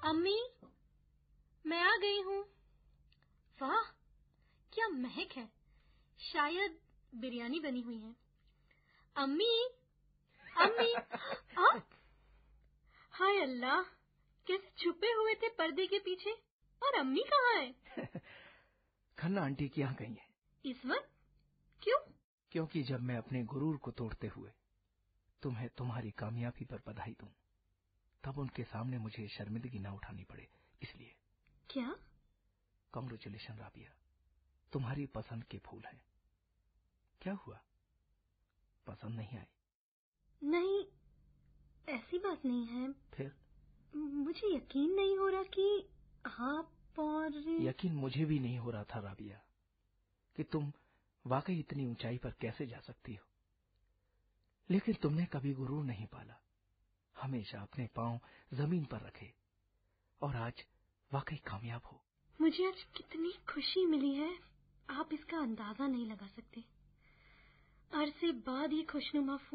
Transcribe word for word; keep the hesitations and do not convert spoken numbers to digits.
अम्मी, मैं आ गई हूँ। वाह, क्या महक है। शायद बिरयानी बनी हुई है। अम्मी, अम्मी, आ? हाय अल्लाह, कैसे छुपे हुए थे पर्दे के पीछे। और अम्मी कहाँ है? खन्ना आंटी की यहाँ गई है। इस वक्त? क्यों? क्योंकि जब मैं अपने गुरूर को तोड़ते हुए तुम्हें तुम्हारी कामयाबी पर बधाई दूं, तब उनके सामने मुझे शर्मिंदगी ना उठानी पड़े, इसलिए। क्या? कांग्रेचुलेशन राबिया, तुम्हारी पसंद के फूल हैं। क्या हुआ, पसंद नहीं आए? नहीं, ऐसी बात नहीं है। फिर? मुझे यकीन नहीं हो रहा कि आप और... यकीन मुझे भी नहीं हो रहा था राबिया कि तुम वाकई इतनी ऊंचाई पर कैसे जा सकती हो। लेकिन तुमने कभी गुरूर नहीं पाला, हमेशा अपने पांव जमीन पर रखे और आज वाकई कामयाब हो। मुझे आज कितनी खुशी मिली है, आप इसका अंदाजा नहीं लगा सकते। अरसे बाद ये खुशनुमा